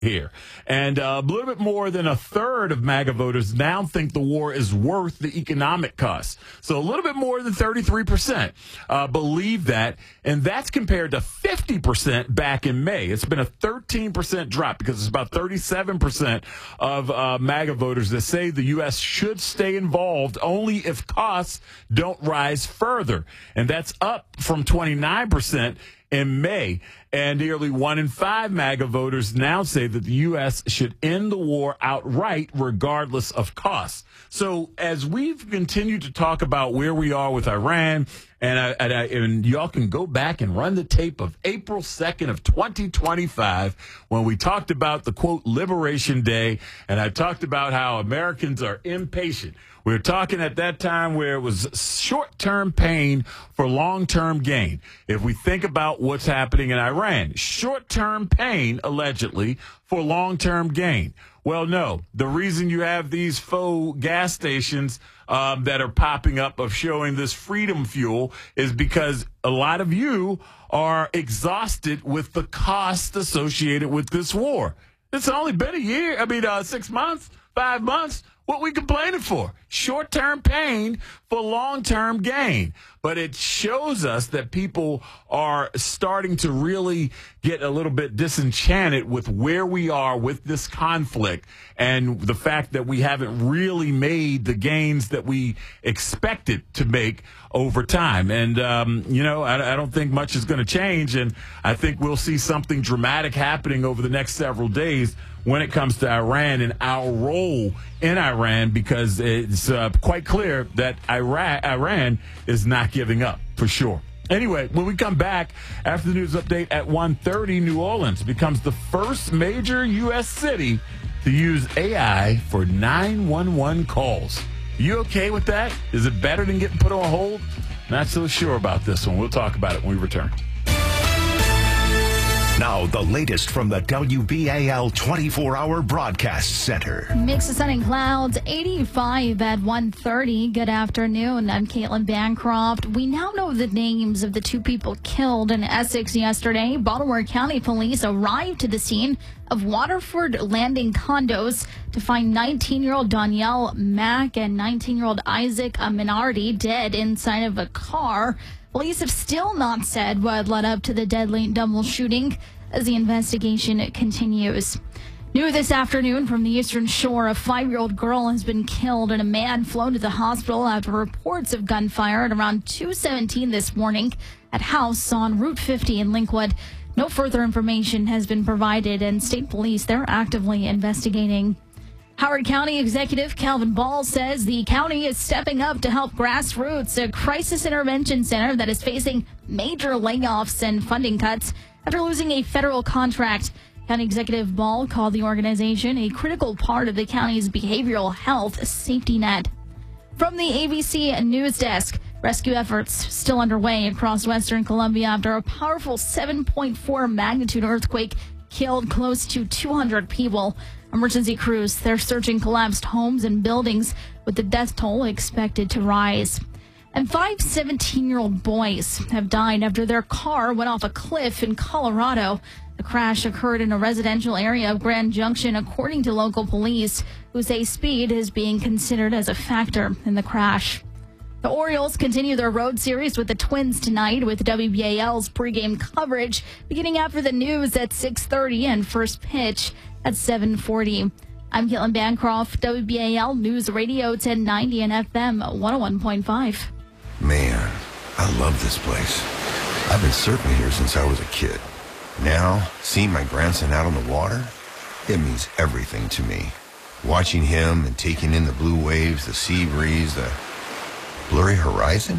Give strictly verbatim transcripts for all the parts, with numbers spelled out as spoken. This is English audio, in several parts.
here. And uh, a little bit more than a third of MAGA voters now think the war is worth the economic cost. So a little bit more than thirty-three percent uh, believe that. And that's compared to fifty percent back in May. It's been a thirteen percent drop because it's about thirty-seven percent of uh, MAGA voters that say the U S should stay involved only if costs don't rise further. And that's up from twenty-nine percent in May. And nearly one in five MAGA voters now say that the U S should end the war outright, regardless of costs. So as we've continued to talk about where we are with Iran, and, I, and, I, and y'all can go back and run the tape of April second of twenty twenty-five, when we talked about the, quote, Liberation Day, and I talked about how Americans are impatient. We were talking at that time where it was short-term pain for long-term gain. If we think about what's happening in Iran, short-term pain, allegedly, for long-term gain. Well, no. The reason you have these faux gas stations um, that are popping up of showing this freedom fuel is because a lot of you are exhausted with the cost associated with this war. It's only been a year. I mean, uh, six months, five months. What we complaining for? Short-term pain for long-term gain. But it shows us that people are starting to really get a little bit disenchanted with where we are with this conflict and the fact that we haven't really made the gains that we expected to make over time. And, um, you know, I, I don't think much is going to change. And I think we'll see something dramatic happening over the next several days when it comes to Iran and our role in Iran, because it's uh, quite clear that Iraq, Iran is not giving up, for sure. Anyway, when we come back after the news update at one thirty, New Orleans becomes the first major U S city to use A I for nine one one calls. You okay with that? Is it better than getting put on hold? Not so sure about this one. We'll talk about it when we return. Now, the latest from the W B A L twenty-four hour Broadcast Center. Mix of sun and clouds, eighty-five at one thirty. Good afternoon. I'm Caitlin Bancroft. We now know the names of the two people killed in Essex yesterday. Baltimore County Police arrived to the scene of Waterford Landing condos to find nineteen-year-old Danielle Mack and nineteen-year-old Isaac Minardi dead inside of a car. Police have still not said what led up to the deadly double shooting as the investigation continues. New this afternoon from the Eastern Shore, a five-year-old girl has been killed and a man flown to the hospital after reports of gunfire at around two seventeen this morning at house on Route fifty in Linkwood. No further information has been provided, and state police, they're actively investigating. Howard County Executive Calvin Ball says the county is stepping up to help Grassroots, a crisis intervention center that is facing major layoffs and funding cuts after losing a federal contract. County Executive Ball called the organization a critical part of the county's behavioral health safety net. From the A B C News Desk, rescue efforts still underway across Western Colombia after a powerful seven point four magnitude earthquake killed close to two hundred people. Emergency crews, they're searching collapsed homes and buildings, with the death toll expected to rise. And five seventeen-year-old boys have died after their car went off a cliff in Colorado. The crash occurred in a residential area of Grand Junction, according to local police, who say speed is being considered as a factor in the crash. The Orioles continue their road series with the Twins tonight, with W B A L's pregame coverage beginning after the news at six thirty and first pitch at seven forty. I'm Caitlin Bancroft, W B A L News Radio ten ninety and F M one oh one point five. Man, I love this place. I've been surfing here since I was a kid. Now, seeing my grandson out on the water, it means everything to me. Watching him and taking in the blue waves, the sea breeze, the blurry horizon.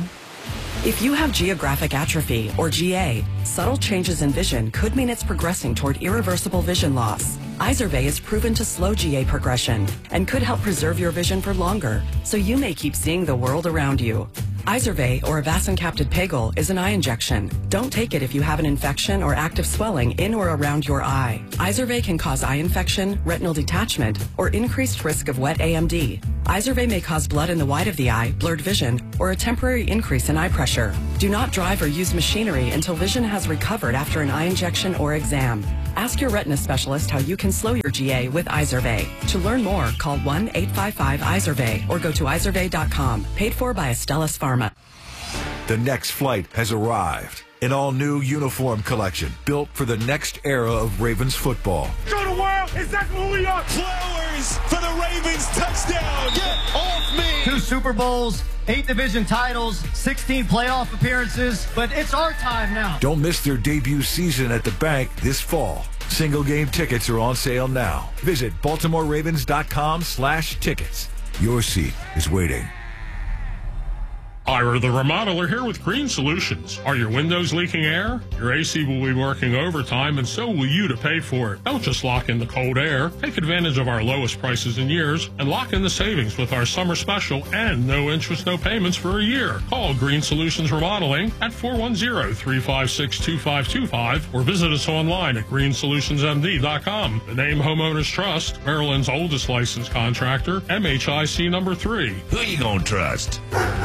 If you have geographic atrophy, or G A, subtle changes in vision could mean it's progressing toward irreversible vision loss. Izervay is proven to slow G A progression and could help preserve your vision for longer, so you may keep seeing the world around you. Izervay, or avacincaptad pegol, is an eye injection. Don't take it if you have an infection or active swelling in or around your eye. Izervay can cause eye infection, retinal detachment, or increased risk of wet A M D. Izervay may cause blood in the white of the eye, blurred vision, or a temporary increase in eye pressure. Do not drive or use machinery until vision has recovered after an eye injection or exam. Ask your retina specialist how you can slow your G A with Izervay. To learn more, call one eight five five Izervay or go to izervay dot com. Paid for by Astellas Pharma. The next flight has arrived. An all-new uniform collection built for the next era of Ravens football. Show the world exactly who we are. Flowers for the Ravens touchdown. Get off me. Two Super Bowls, eight division titles, sixteen playoff appearances, but it's our time now. Don't miss their debut season at the bank this fall. Single game tickets are on sale now. Visit baltimore ravens dot com slash tickets. Your seat is waiting. Ira the Remodeler here with Green Solutions. Are your windows leaking air? Your A C will be working overtime, and so will you to pay for it. Don't just lock in the cold air. Take advantage of our lowest prices in years and lock in the savings with our summer special and no interest, no payments for a year. Call Green Solutions Remodeling at four one zero, three five six, two five two five or visit us online at green solutions m d dot com. The name Homeowners Trust, Maryland's oldest licensed contractor, M H I C number three. Who you gonna trust?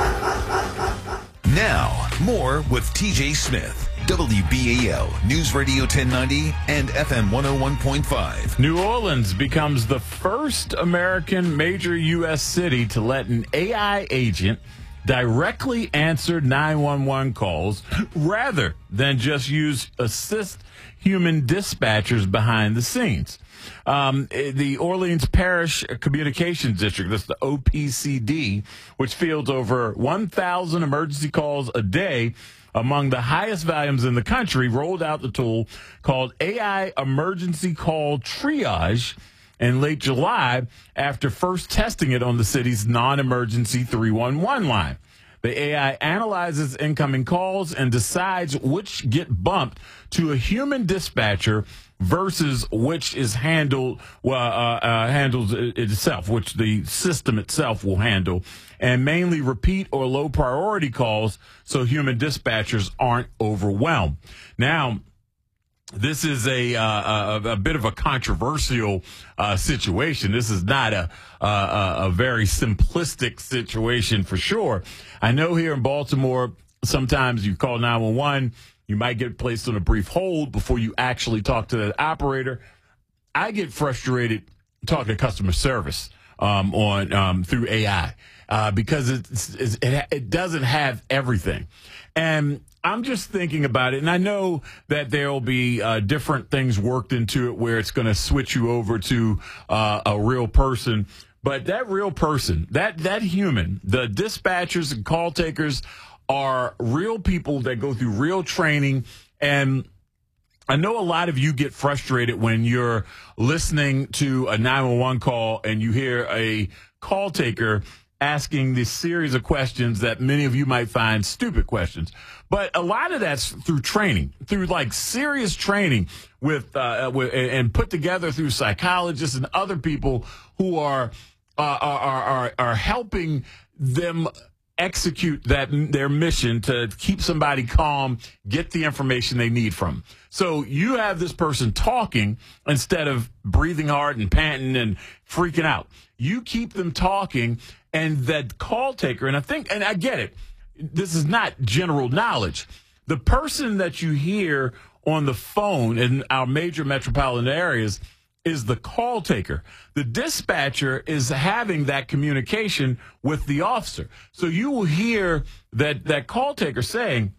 Now, more with T J Smith, W B A L News Radio ten ninety and F M one oh one point five. New Orleans becomes the first American major U S city to let an A I agent directly answer nine one one calls rather than just use assist human dispatchers behind the scenes. Um, the Orleans Parish Communications District, that's the O P C D, which fields over one thousand emergency calls a day, among the highest volumes in the country, rolled out the tool called A I Emergency Call Triage in late July after first testing it on the city's non-emergency three one one line. The A I analyzes incoming calls and decides which get bumped to a human dispatcher versus which is handled well, uh, uh, handles it itself, which the system itself will handle, and mainly repeat or low priority calls so human dispatchers aren't overwhelmed. Now, this is a, uh, a a bit of a controversial uh, situation. This is not a, a a very simplistic situation for sure. I know here in Baltimore, sometimes you call nine one one, you might get placed on a brief hold before you actually talk to the operator. I get frustrated talking to customer service um, on um, through A I uh, because it's, it's, it, it doesn't have everything. And I'm just thinking about it, and I know that there will be uh, different things worked into it where it's going to switch you over to uh, a real person. But that real person, that that human, the dispatchers and call takers are real people that go through real training. And I know a lot of you get frustrated when you're listening to a nine one one call and you hear a call taker asking this series of questions that many of you might find stupid questions. But a lot of that's through training, through like serious training with, uh, with and put together through psychologists and other people who are uh, are, are are helping them execute that their mission to keep somebody calm, get the information they need from them. So you have this person talking instead of breathing hard and panting and freaking out. You keep them talking, and that call taker, and I think, and I get it, this is not general knowledge. The person that you hear on the phone in our major metropolitan areas is the call taker. The dispatcher is having that communication with the officer. So you will hear that, that call taker saying,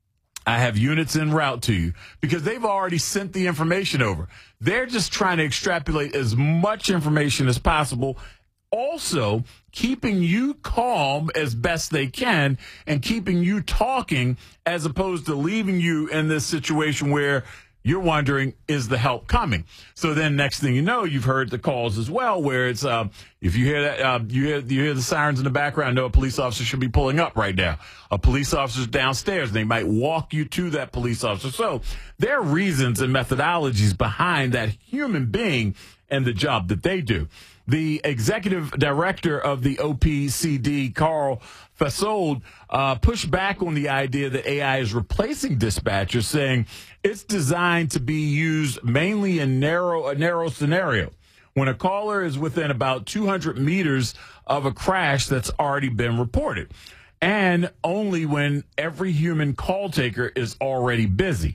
I have units en route to you, because they've already sent the information over. They're just trying to extrapolate as much information as possible, also keeping you calm as best they can and keeping you talking, as opposed to leaving you in this situation where you're wondering, is the help coming? So then next thing you know, you've heard the calls as well, where it's, uh, if you hear that, uh, you hear, you hear the sirens in the background, know a police officer should be pulling up right now. A police officer's downstairs. They might walk you to that police officer. So there are reasons and methodologies behind that human being and the job that they do. The executive director of the O P C D, Carl Fasold, uh, pushed back on the idea that A I is replacing dispatchers, saying it's designed to be used mainly in narrow a narrow scenario, when a caller is within about two hundred meters of a crash that's already been reported, and only when every human call taker is already busy.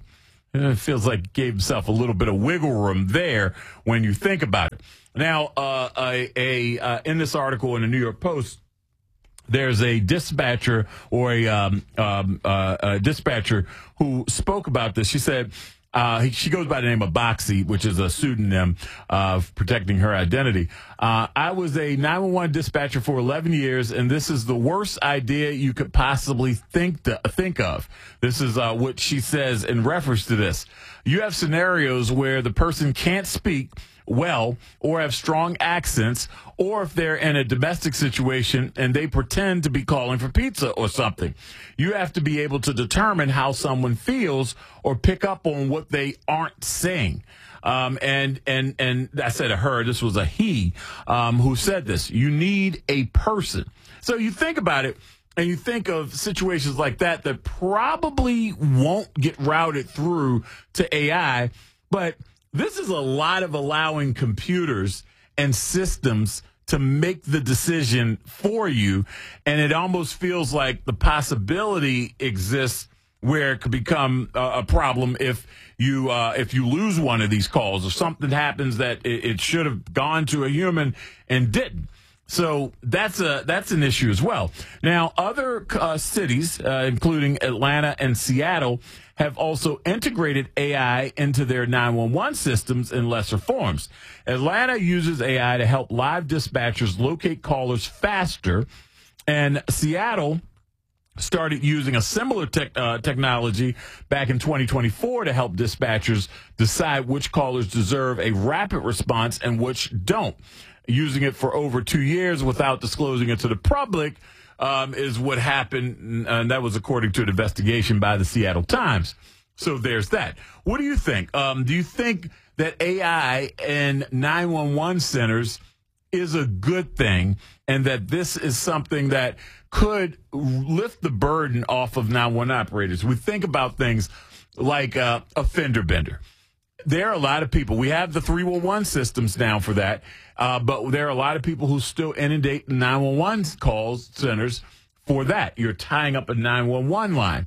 It feels like he gave himself a little bit of wiggle room there when you think about it. Now, uh, a, a uh, in this article in the New York Post, there's a dispatcher or a, um, um, uh, a dispatcher who spoke about this. She said, uh, he, she goes by the name of Boxy, which is a pseudonym of protecting her identity. Uh, I was a nine one one dispatcher for eleven years, and this is the worst idea you could possibly think to, think of. This is uh, what she says in reference to this. You have scenarios where the person can't speak well or have strong accents, or if they're in a domestic situation and they pretend to be calling for pizza or something. You have to be able to determine how someone feels or pick up on what they aren't saying. Um, and, and, and I said a her, this was a he, um, who said this. You need a person. So you think about it and you think of situations like that that probably won't get routed through to A I, but this is a lot of allowing computers and systems to make the decision for you, and it almost feels like the possibility exists where it could become a, a problem if you uh, if you lose one of these calls or something happens that it, it should have gone to a human and didn't. So that's a that's an issue as well. Now, other uh, cities, uh, including Atlanta and Seattle, have also integrated A I into their nine one one systems in lesser forms. Atlanta uses A I to help live dispatchers locate callers faster, and Seattle started using a similar tech, uh, technology back in twenty twenty-four to help dispatchers decide which callers deserve a rapid response and which don't. Using it for over two years without disclosing it to the public um, is what happened, and that was according to an investigation by the Seattle Times. So there's that. What do you think? Um, do you think that A I in nine one one centers is a good thing, and that this is something that could lift the burden off of nine one one operators? We think about things like uh, a fender bender. There are a lot of people. We have the three one one systems now for that, uh, but there are a lot of people who still inundate the nine one one calls centers for that. You're tying up a nine one one line.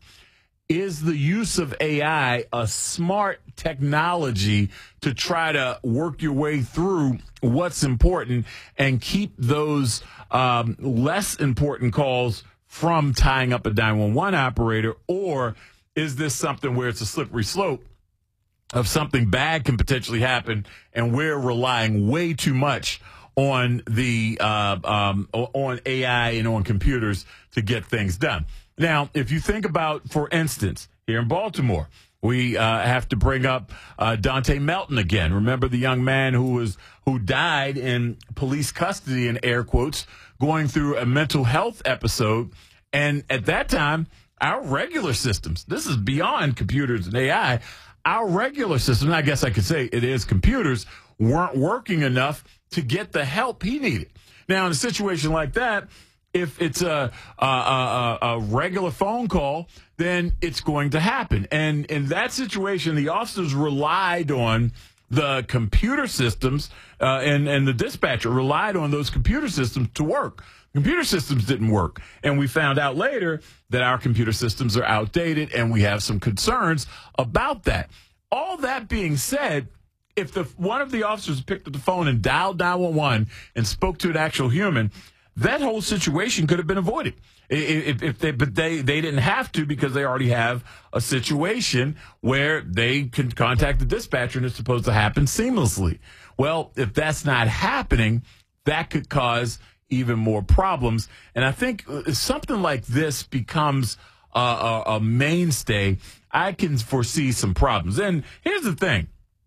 Is the use of A I a smart technology to try to work your way through what's important and keep those um, less important calls from tying up a nine one one operator? Or is this something where it's a slippery slope of something bad can potentially happen, and we're relying way too much on the uh, um, on A I and on computers to get things done? Now, if you think about, for instance, here in Baltimore, we uh, have to bring up uh, Dante Melton again. Remember the young man who was who died in police custody, in air quotes, going through a mental health episode. And at that time, our regular systems, this is beyond computers and A I, our regular system, I guess I could say it is computers, weren't working enough to get the help he needed. Now, in a situation like that, if it's a, a, a, a regular phone call, then it's going to happen. And in that situation, the officers relied on the computer systems, uh, and, and the dispatcher relied on those computer systems to work. Computer systems didn't work. And we found out later that our computer systems are outdated, and we have some concerns about that. All that being said, if the one of the officers picked up the phone and dialed nine one one and spoke to an actual human, that whole situation could have been avoided. If, if they, but they, they didn't have to, because they already have a situation where they can contact the dispatcher and it's supposed to happen seamlessly. Well, if that's not happening, that could cause even more problems. And I think if something like this becomes a, a, a mainstay, I can foresee some problems. And here's the thing.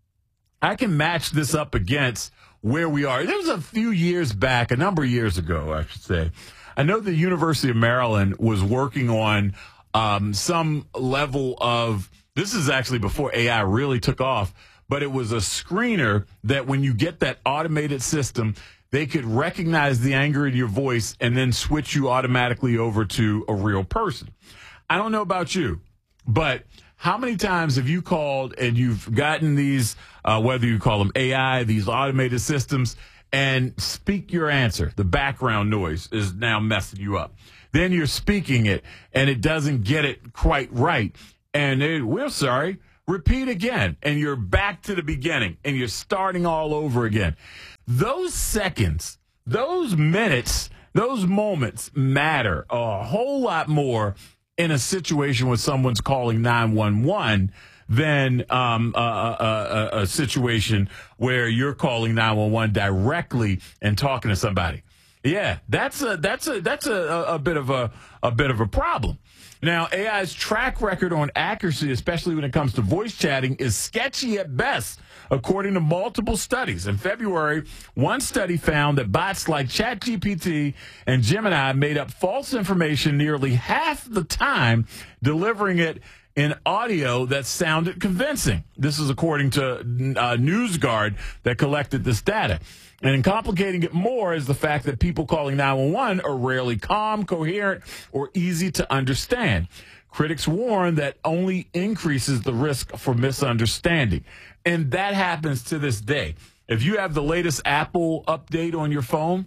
I can match this up against where we are. There was a few years back, a number of years ago, I should say. I know the University of Maryland was working on um, some level of, this is actually before A I really took off, but it was a screener that when you get that automated system, they could recognize the anger in your voice and then switch you automatically over to a real person. I don't know about you, but how many times have you called and you've gotten these, uh, whether you call them A I, these automated systems, and speak your answer? The background noise is now messing you up. Then you're speaking it, and it doesn't get it quite right. And they, we're sorry, repeat again, and you're back to the beginning, and you're starting all over again. Those seconds, those minutes, those moments matter a whole lot more in a situation where someone's calling nine one one than um, a, a, a, a situation where you're calling nine one one directly and talking to somebody. Yeah, that's a that's a that's a, a bit of a a bit of a problem. Now, A I's track record on accuracy, especially when it comes to voice chatting, is sketchy at best, according to multiple studies. In February, one study found that bots like ChatGPT and Gemini made up false information nearly half the time, delivering it in audio that sounded convincing. This is according to uh, NewsGuard that collected this data. And in complicating it more is the fact that people calling nine one one are rarely calm, coherent, or easy to understand. Critics warn that only increases the risk for misunderstanding. And that happens to this day. If you have the latest Apple update on your phone,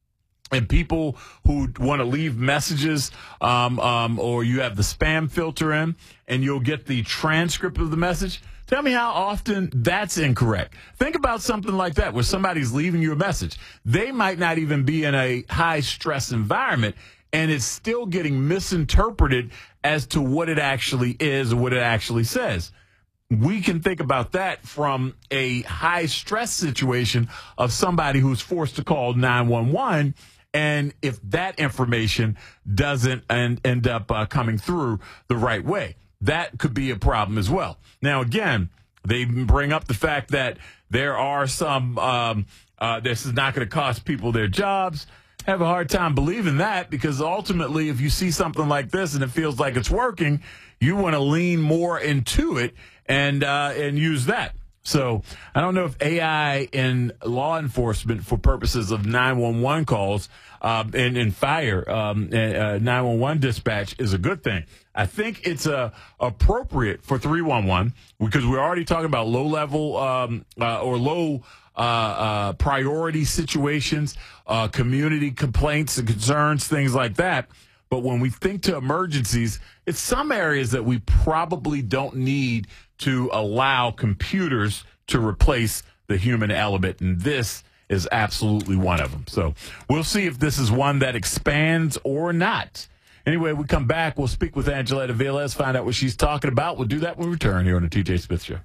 and people who want to leave messages, um, um, or you have the spam filter in, and you'll get the transcript of the message, tell me how often that's incorrect. Think about something like that, where somebody's leaving you a message. They might not even be in a high-stress environment, and it's still getting misinterpreted as to what it actually is or what it actually says. We can think about that from a high-stress situation of somebody who's forced to call nine one one, and if that information doesn't end, end up uh, coming through the right way, that could be a problem as well. Now, again, they bring up the fact that there are some, um, uh, this is not going to cost people their jobs. I have a hard time believing that, because ultimately, if you see something like this and it feels like it's working, you want to lean more into it and uh, and use that. So I don't know if A I in law enforcement for purposes of nine one one calls um, and, and fire um, and, uh, nine one one dispatch is a good thing. I think it's uh, appropriate for three one one, because we're already talking about low-level um, uh, or low uh, uh, priority situations, uh, community complaints and concerns, things like that. But when we think to emergencies, it's some areas that we probably don't need to allow computers to replace the human element, and this is absolutely one of them. So we'll see if this is one that expands or not. Anyway, we come back, we'll speak with Angeletta Velez, find out what she's talking about. We'll do that when we return here on the T J Smith Show.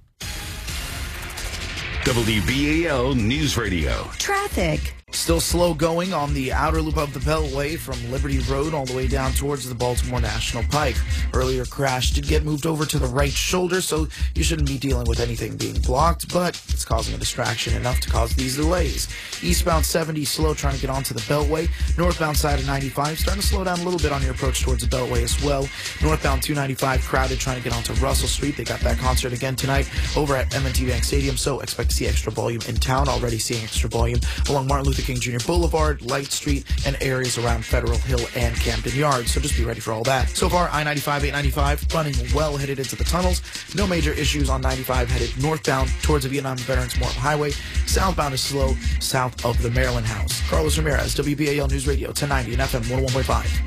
W B A L News Radio. Traffic. Still slow going on the outer loop of the Beltway from Liberty Road all the way down towards the Baltimore National Pike. Earlier crash did get moved over to the right shoulder, so you shouldn't be dealing with anything being blocked, but it's causing a distraction enough to cause these delays. Eastbound seventy slow trying to get onto the Beltway. Northbound side of ninety-five starting to slow down a little bit on your approach towards the Beltway as well. Northbound two ninety-five crowded trying to get onto Russell Street. They got that concert again tonight over at M and T Bank Stadium, so expect to see extra volume in town. Already seeing extra volume along Martin Luther King Junior Boulevard, Light Street, and areas around Federal Hill and Camden Yards. So just be ready for all that. So far, I ninety-five, eight ninety-five running well headed into the tunnels. No major issues on ninety-five headed northbound towards the Vietnam Veterans Memorial Highway. Southbound is slow south of the Maryland House. Carlos Ramirez, W B A L News Radio, ten ninety and F M one oh one point five.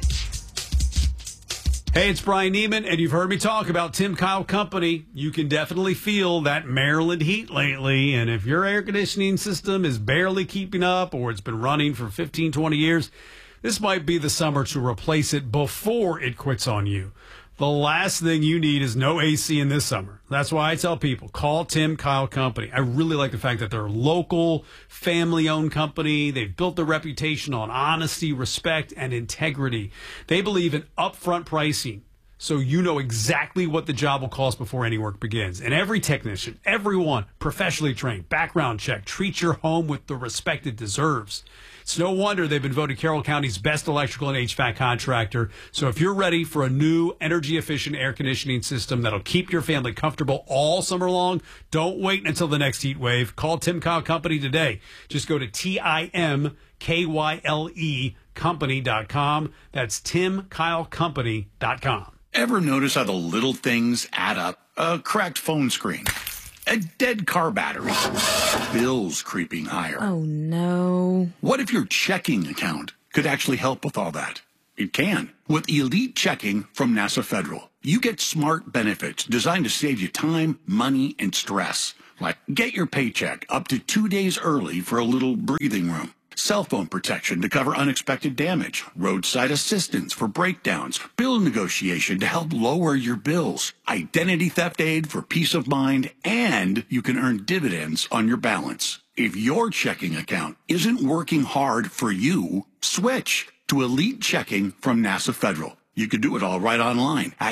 Hey, it's Brian Neiman, and you've heard me talk about Tim Kyle Company. You can definitely feel that Maryland heat lately, and if your air conditioning system is barely keeping up or it's been running for fifteen, twenty years, this might be the summer to replace it before it quits on you. The last thing you need is no A C in this summer. That's why I tell people, call Tim Kyle Company. I really like the fact that they're a local, family-owned company. They've built their reputation on honesty, respect, and integrity. They believe in upfront pricing, so you know exactly what the job will cost before any work begins. And every technician, everyone, professionally trained, background check, treats your home with the respect it deserves. It's no wonder they've been voted Carroll County's best electrical and H V A C contractor. So if you're ready for a new energy-efficient air conditioning system that'll keep your family comfortable all summer long, don't wait until the next heat wave. Call Tim Kyle Company today. Just go to T I M K Y L E company dot com. That's Tim Kyle Company dot com. Ever notice how the little things add up? A cracked phone screen, a dead car battery, bills creeping higher. Oh, no. What if your checking account could actually help with all that? It can. With Elite Checking from NASA Federal, you get smart benefits designed to save you time, money, and stress. Like get your paycheck up to two days early for a little breathing room. Cell phone protection to cover unexpected damage. Roadside assistance for breakdowns. Bill negotiation to help lower your bills. Identity theft aid for peace of mind. And you can earn dividends on your balance. If your checking account isn't working hard for you, switch to Elite Checking from NASA Federal. You can do it all right online at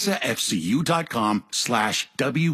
nasafcu.com slash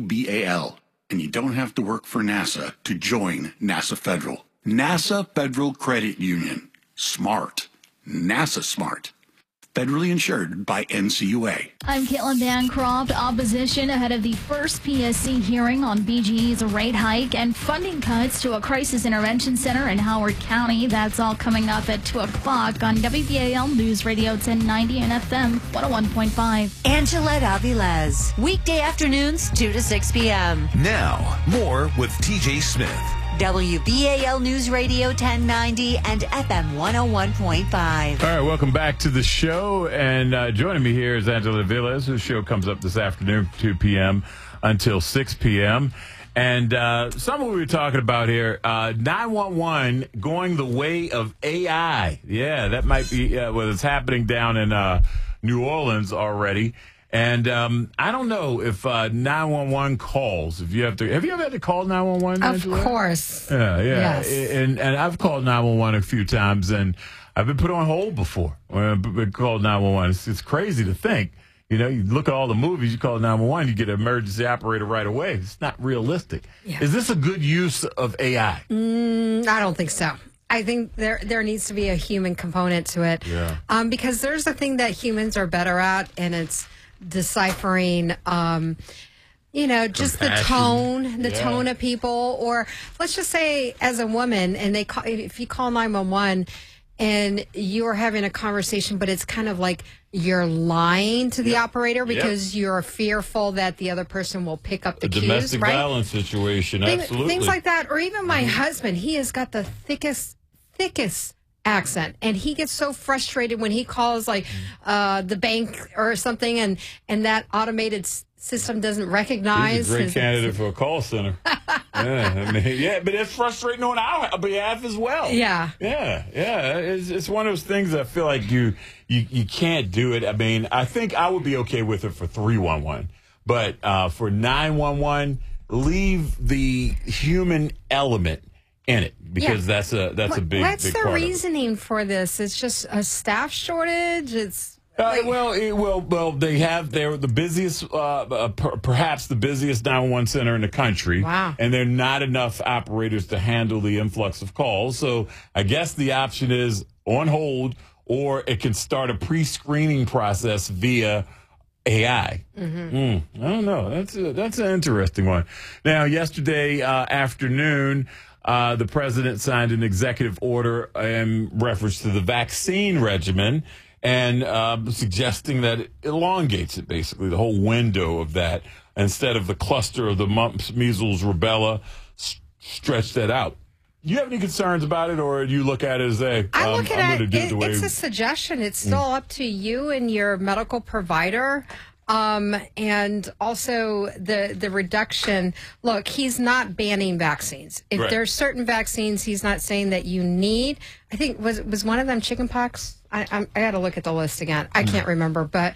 WBAL. And you don't have to work for NASA to join NASA Federal. NASA Federal Credit Union. Smart. NASA smart. Federally insured by N C U A. I'm Caitlin Bancroft. Opposition ahead of the first P S C hearing on B G E's rate hike and funding cuts to a crisis intervention center in Howard County. That's all coming up at two o'clock on W B A L News Radio ten ninety and F M one oh one point five. Angela Avilés. Weekday afternoons, two to six p.m. Now, more with T J Smith. W B A L News Radio ten ninety and F M one oh one point five. All right, welcome back to the show. And uh, joining me here is Angela Avilés, whose show comes up this afternoon, two p.m. until six p.m. And uh, some of what we were talking about here, uh, nine one one going the way of A I. Yeah, that might be uh, what is happening down in uh, New Orleans already. And um, I don't know if uh, nine one one calls, if you have to, have you ever had to call nine one one? Of Angela? course. Yeah, yeah. Yes. And, and I've called nine one one a few times, and I've been put on hold before when I've been called nine one one. It's, it's crazy to think. You know, you look at all the movies, you call nine one one, you get an emergency operator right away. It's not realistic. Yeah. Is this a good use of A I? Mm, I don't think so. I think there there needs to be a human component to it. Yeah. Um, because there's a thing that humans are better at, and it's deciphering, um, you know, just Compassion. the tone, the Yeah. tone of people. Or let's just say as a woman, and they call, if you call nine one one and you're having a conversation, but it's kind of like you're lying to the Yep. operator because Yep. you're fearful that the other person will pick up the A cues, domestic right? violence situation, Thing- absolutely. Things like that. Or even my husband, he has got the thickest, thickest accent, and he gets so frustrated when he calls like uh, the bank or something, and and that automated s- system doesn't recognize. He's a great his- candidate for a call center. yeah, I mean, yeah, but it's frustrating on our behalf as well. Yeah. yeah, yeah. It's, it's one of those things I feel like you, you you can't do it. I mean, I think I would be okay with it for three one one, but uh, for nine one one, leave the human element in it because Yeah. that's a that's a What- big What's big the part of it. reasoning for this? It's just a staff shortage. It's Uh, well, it, well, well, they have. They're the busiest, uh, uh, per, perhaps the busiest nine one one center in the country. Wow. And there are not enough operators to handle the influx of calls. So I guess the option is on hold, or it can start a pre-screening process via A I. Mm-hmm. Mm, I don't know. That's a, that's an interesting one. Now, yesterday uh, afternoon, uh, the president signed an executive order in reference to the vaccine regimen and uh, suggesting that it elongates it, basically, the whole window of that. Instead of the cluster of the mumps, measles, rubella, s- stretch that out. You have any concerns about it, or do you look at it as a, I um, look at I'm it, going to do it the it- way... it's a suggestion. It's still up to you and your medical provider. Um, and also the the reduction. Look, he's not banning vaccines. If Right. there's certain vaccines he's not saying that you need. I think, was was one of them chickenpox? I, I'm, I got to look at the list again. I can't remember, but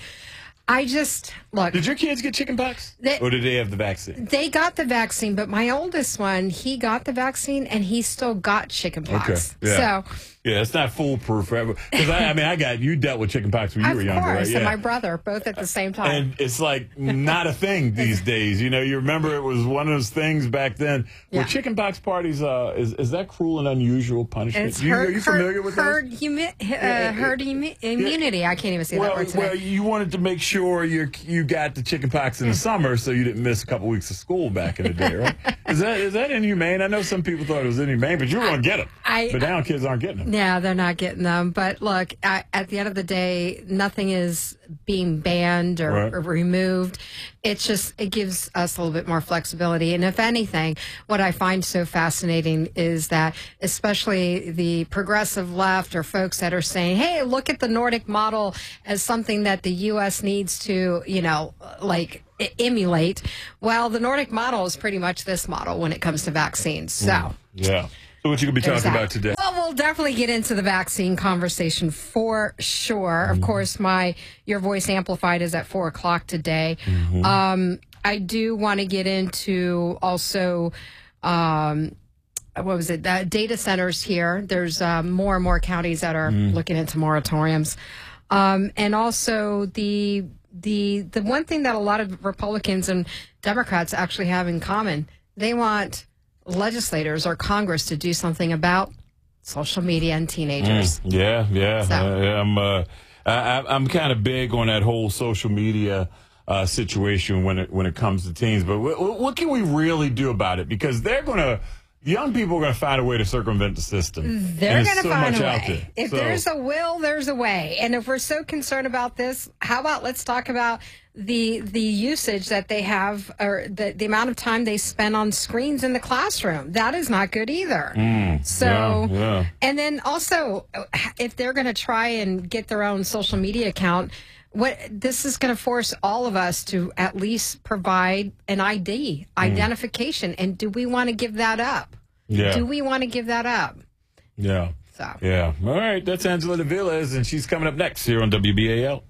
I just, look. Did your kids get chickenpox? They- Or did they have the vaccine? They got the vaccine, but my oldest one, he got the vaccine and he still got chickenpox. Okay. Yeah. So, Yeah, it's not foolproof forever. Because I, I mean, I got you dealt with chickenpox when you of were younger, course, right? and Yeah. my brother, both at the same time. And it's like not a thing these days. You know, you remember it was one of those things back then. Yeah. Were chickenpox parties, uh, is, is that cruel and unusual punishment? It's You- herd, are you familiar herd, with herd, those? humi- uh, Yeah, herd immu- immunity. I can't even say that Well, word today. well, you wanted to make sure you you got the chickenpox in the summer so you didn't miss a couple weeks of school back in the day, right? Is that is that inhumane? I know some people thought it was inhumane, but you were going to get them. I I, but now kids aren't getting them. Yeah, they're not getting them. But look, at, at the end of the day, nothing is being banned or, Right. or removed. It's just, it gives us a little bit more flexibility. And if anything, what I find so fascinating is that especially the progressive left or folks that are saying, hey, look at the Nordic model as something that the U S needs to, you know, like e- emulate. Well, the Nordic model is pretty much this model when it comes to vaccines. So. Mm. Yeah. So what you going to be There's talking that. about today? Well, we'll definitely get into the vaccine conversation for sure. Mm-hmm. Of course, my Your Voice Amplified is at four o'clock today. Mm-hmm. Um, I do want to get into also, um, what was it, uh, data centers here. There's uh, more and more counties that are Mm. looking into moratoriums. Um, and also the the the one thing that a lot of Republicans and Democrats actually have in common, they want legislators or Congress to do something about social media and teenagers. Mm, yeah, yeah. So. Uh, I'm uh, I, I'm kind of big on that whole social media uh, situation when it when it comes to teens. But w- what can we really do about it? Because they're going to young people are going to find a way to circumvent the system. They're And going there's to so find much a out way. there. If So- there's a will, there's a way. And if we're so concerned about this, how about let's talk about the the usage that they have, or the, the amount of time they spend on screens in the classroom. That is not good either. Mm, So, yeah, yeah. and then also, if they're going to try and get their own social media account, what this is going to force all of us to at least provide an I D, Mm. identification. And do we want to give that up? Yeah. Do we want to give that up? Yeah. So. Yeah. All right. That's Angela Daviles, and she's coming up next here on W B A L.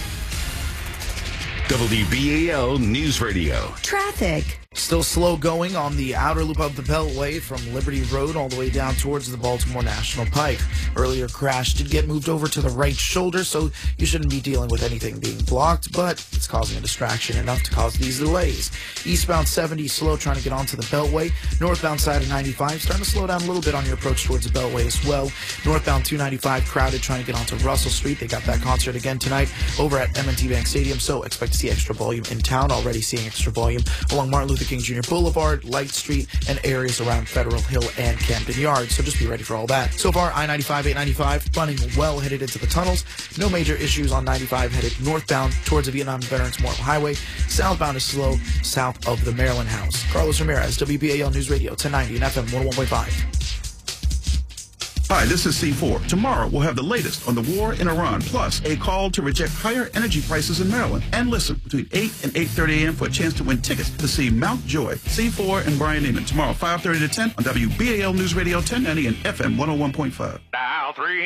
W B A L News Radio. Traffic. Still slow going on the outer loop of the Beltway from Liberty Road all the way down towards the Baltimore National Pike. Earlier crash did get moved over to the right shoulder, so you shouldn't be dealing with anything being blocked, but it's causing a distraction enough to cause these delays. Eastbound seventy slow trying to get onto the Beltway. Northbound side of ninety-five starting to slow down a little bit on your approach towards the Beltway as well. Northbound two ninety-five crowded trying to get onto Russell Street. They got that concert again tonight over at M and T Bank Stadium, so expect to see extra volume in town. Already seeing extra volume along Martin Luther King Junior Boulevard, Light Street, and areas around Federal Hill and Camden Yards. So just be ready for all that. So far, I ninety-five, eight ninety-five running well headed into the tunnels. No major issues on ninety-five headed northbound towards the Vietnam Veterans Memorial Highway. Southbound is slow south of the Maryland House. Carlos Ramirez, W B A L News Radio, ten ninety and F M one oh one point five. Hi, this is C four. Tomorrow we'll have the latest on the war in Iran, plus a call to reject higher energy prices in Maryland. And listen, between eight and eight thirty a.m. for a chance to win tickets to see Mount Joy, C four and Brian Neiman tomorrow, five thirty to ten on W B A L News Radio ten ninety and F M one oh one point five. Now three